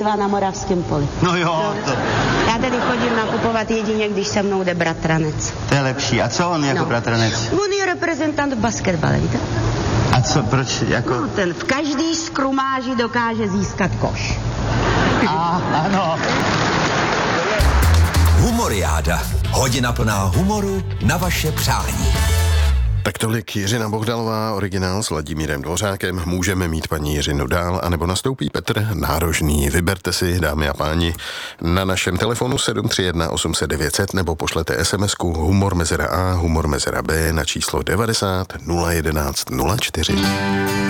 družstva na Moravském poli. No jo, to... Já tady chodím nakupovat jedině, když se mnou jde bratranec. To je lepší. A co on jako bratranec? On je reprezentant v basketbale, víte? A co, proč jako... No, ten v každý skrumáži dokáže získat koš. Ano. Humoriáda. Hodina plná humoru na vaše přání. Tak tolik Jiřina Bohdalová, originál s Vladimírem Dvořákem. Můžeme mít paní Jiřinu dál, anebo nastoupí Petr Nárožný. Vyberte si, dámy a páni, na našem telefonu 731 800 900 nebo pošlete SMS-ku humor mezera A, humor mezera B na číslo 90 011 04.